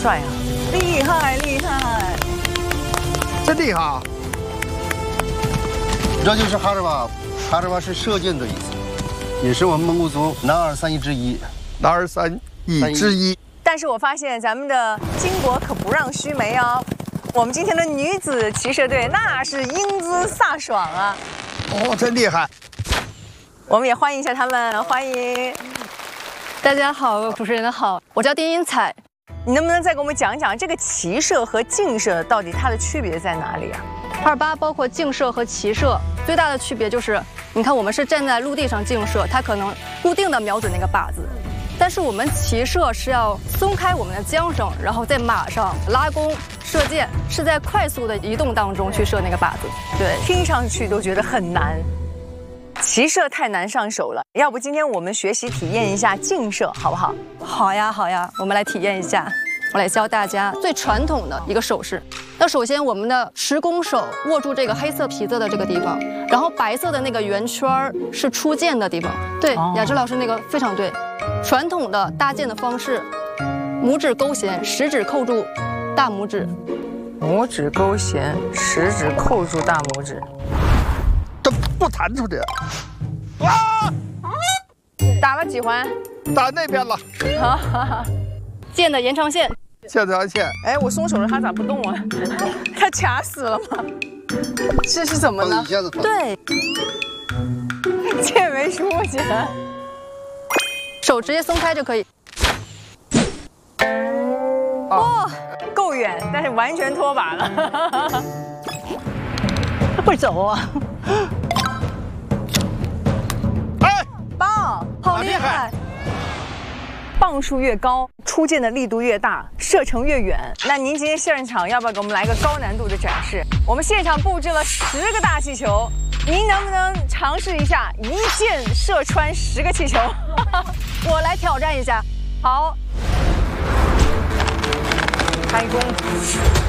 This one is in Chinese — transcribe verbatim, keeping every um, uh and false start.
帅啊！厉害厉害， 真厉害啊！ 这就是哈日瓦，哈日瓦是射箭的意思，也是我们蒙古族男儿三艺之一。 男儿三艺之一。 但是我发现咱们的巾帼可不让须眉哦。我们今天的女子骑射队那是英姿飒爽啊！ 哦，真厉害！ 我们也欢迎一下他们，欢迎。 大家好，主持人好，我叫丁英彩。 你能不能再给我们讲讲这个骑射和竞射到底它的区别在哪里啊？ 二八包括竞射和骑射最大的区别就是，你看我们是站在陆地上竞射，它可能固定的瞄准那个靶子，但是我们骑射是要松开我们的缰绳，然后在马上拉弓射箭，是在快速的移动当中去射那个靶子。对， 听上去都觉得很难。骑射太难上手了，要不今天我们学习体验一下竞射，好不好？ 好呀，好呀，我们来体验一下。我来教大家最传统的一个手势。那首先，我们的持弓手握住这个黑色皮子的这个地方，然后白色的那个圆圈是出箭的地方。对， 哦、 雅芝老师那个非常对。传统的搭箭的方式，拇指勾弦，食指扣住大拇指， 拇指勾弦，食指扣住大拇指。 这不弹出去。啊！ 打了几环？ 打那边了。 箭的延长线。 线长线。 哎，我松手了，它咋不动啊？它卡死了吗？这是怎么呢？ 对， 箭没出去。 手直接松开就可以。 哦，够远，但是完全脱靶了。 会走啊！ 哎， 棒， 好厉害！ 磅数越高，出箭的力度越大，射程越远。那您今天现场要不要给我们来个高难度的展示？我们现场布置了十个大气球，您能不能尝试一下一箭射穿十个气球？ 我来挑战一下。 好，开弓。